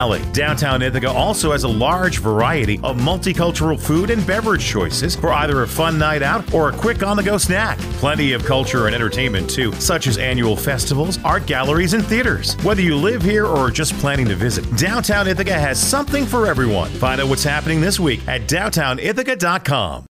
Downtown Ithaca also has a large variety of multicultural food and beverage choices for either a fun night out or a quick on-the-go snack. Plenty of culture and entertainment too, such as annual festivals, art galleries, and theaters. Whether you live here or are just planning to visit, Downtown Ithaca has something for everyone. Find out what's happening this week at downtownithaca.com.